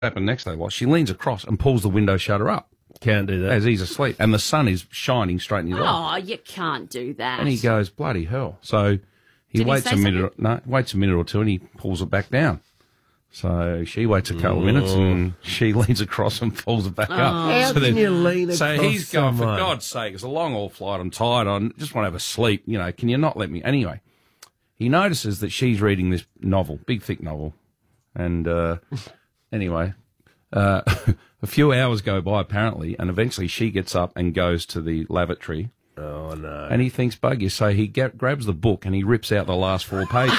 happened next day was she leans across and pulls the window shutter up. Can't do that. As he's asleep. And the sun is shining straight in his eye. Oh, you can't do that. And he goes, bloody hell. So he Did he waits say waits a minute or two and he pulls it back down. So she waits a couple of minutes and she leans across and pulls it back up. How can you lean across So he's going, for someone? God's sake, it's a long haul flight, I'm tired, I just want to have a sleep, can you not let me? Anyway, he notices that she's reading this novel, big thick novel. And anyway, a few hours go by apparently, and eventually she gets up and goes to the lavatory. Oh, no. And he thinks, bug you. So he grabs the book and he rips out the last 4 pages.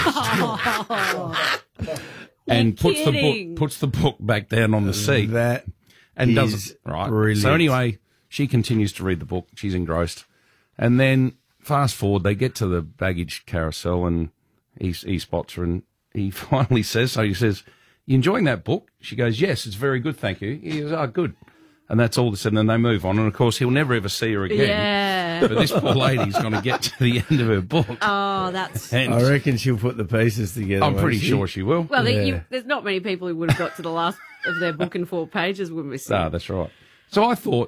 And puts the book back down on the seat. That and is does it right. brilliant. So anyway, she continues to read the book. She's engrossed. And then fast forward, they get to the baggage carousel and he spots her and he finally says, he says, "You enjoying that book?" She goes, "Yes, it's very good, thank you." He goes, "Oh, good." And that's all they said, and then they move on. And, of course, he'll never ever see her again. Yeah. But this poor lady's going to get to the end of her book. Oh, that's... And I reckon she'll put the pieces together. I'm pretty won't she? sure she will. Well, Yeah. there's not many people who would have got to the last of their book in 4 pages when we see. No, that's right. So I think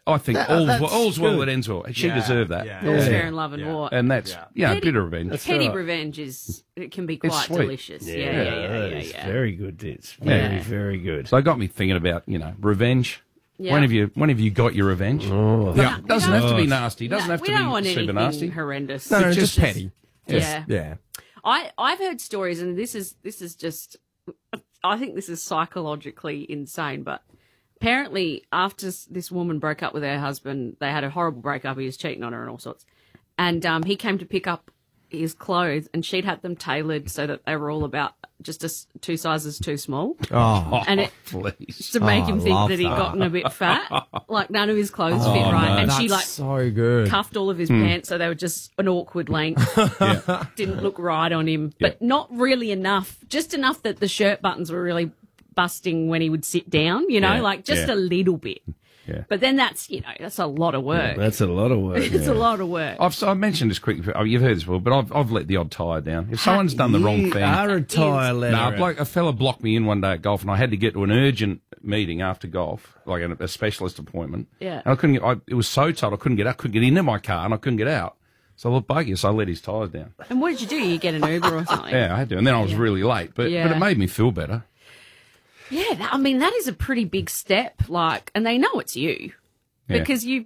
all's well that ends well. She deserved that. All's fair in love and war. And that's, a bit of revenge. Petty right. revenge it can be quite sweet. delicious. Yeah. It's very good, Ditz. Very, very good. So it got me thinking about, revenge. Yeah. When have you got your revenge? Oh. Yeah. Doesn't have to be nasty. Doesn't have we to don't be want super anything nasty. horrendous. No, But just petty. Yeah. Yeah. I've heard stories, and this is just, I think this is psychologically insane, but apparently after this woman broke up with her husband, they had a horrible breakup, he was cheating on her and all sorts, and he came to pick up his clothes, and she'd had them tailored so that they were all about just 2 sizes too small. Oh, And it, please. to make him think love that he'd that. gotten a bit fat, like none of his clothes fit right, and she that's like so good. cuffed all of his pants so they were just an awkward length. Didn't look right on him, but not really enough, just enough that the shirt buttons were really busting when he would sit down, like just a little bit. Yeah. But then that's a lot of work. That's a lot of work. It's a lot of work. I've mentioned this quickly. You've heard this before, but I've let the odd tyre down. If someone's done the wrong thing, Are a tire letter. a fella blocked me in one day at golf, and I had to get to an urgent meeting after golf, like a specialist appointment. Yeah. And I couldn't get. It was so tight, I couldn't get out. Couldn't get into my car, and I couldn't get out. So I thought, bugger, so I let his tyres down. And what did you do? You get an Uber or something? Yeah, I had to, and then I was really late, but it made me feel better. Yeah, that is a pretty big step. And they know it's you because you've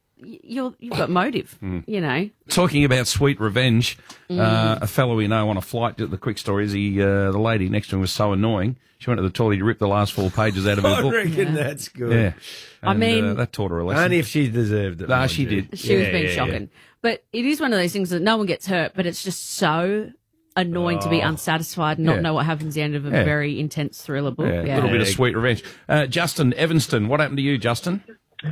got motive. Talking about sweet revenge, a fellow we know on a flight, the quick story is the lady next to him was so annoying, she went to the toilet to rip the last 4 pages out of her I book. reckon that's good. Yeah. I mean- that taught her a lesson. Only if she deserved it. No, mind she you. did. She was being shocking. But it is one of those things that no one gets hurt, but it's just so annoying to be unsatisfied and not know what happens at the end of a very intense thriller book. A little bit of sweet revenge. Justin Evanston, what happened to you, Justin?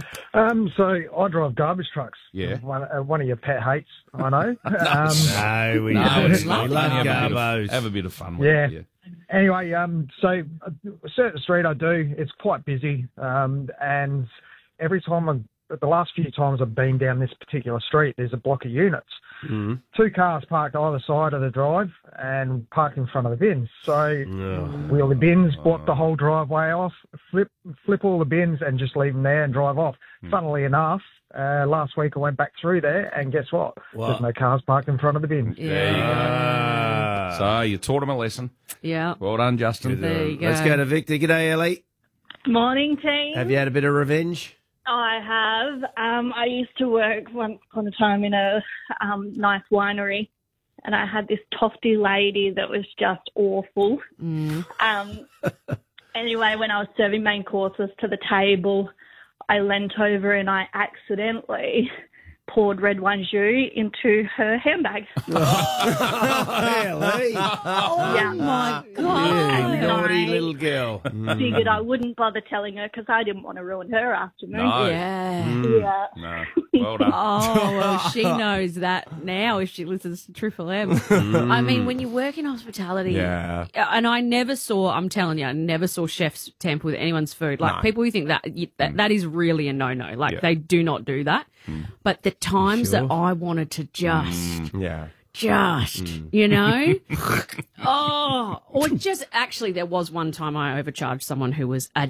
So I drive garbage trucks. Yeah. One of your pet hates, I know. No, we don't. We love garbos. Have a bit of fun with Yeah. it. Yeah. Anyway, so a certain street I do, it's quite busy, and every time the last few times I've been down this particular street, there's a block of units. Mm-hmm. 2 cars parked either side of the drive and parked in front of the bins. So wheel the bins, block the whole driveway off, flip all the bins and just leave them there and drive off. Funnily enough, last week I went back through there and guess what? There's no cars parked in front of the bins. There you go. So you taught him a lesson. Yeah. Well done, Justin. There you go. Let's go to Victor. G'day, Ellie. Morning, team. Have you had a bit of revenge? I have. I used to work once upon a time in a nice winery, and I had this tofty lady that was just awful. Anyway, when I was serving main courses to the table, I leant over and I accidentally poured red wine jus into her handbag. Ellie. Yeah. My You God. naughty I little girl. figured I wouldn't bother telling her because I didn't want to ruin her afternoon. No. Yeah. Yeah. No. Well done. Oh, well, she knows that now if she listens to Triple M. I mean, when you work in hospitality, Yeah. and I never saw, I'm telling you, I never saw chefs tamper with anyone's food. Like, people who think that is really a no-no. Like, they do not do that. But the times that I wanted to just just, you know? Oh, or just actually, there was one time I overcharged someone who was a